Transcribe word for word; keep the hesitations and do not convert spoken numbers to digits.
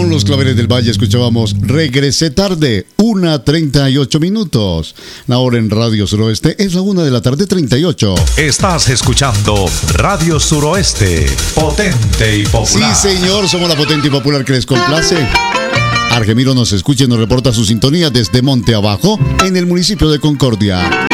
Con los Claveles del Valle escuchábamos Regresé tarde, una treinta y ocho minutos. La hora en Radio Suroeste es la una de la tarde, treinta y ocho. Estás escuchando Radio Suroeste, potente y popular. Sí, señor, somos la potente y popular que les complace. Argemiro nos escucha y nos reporta su sintonía desde Monte Abajo, en el municipio de Concordia.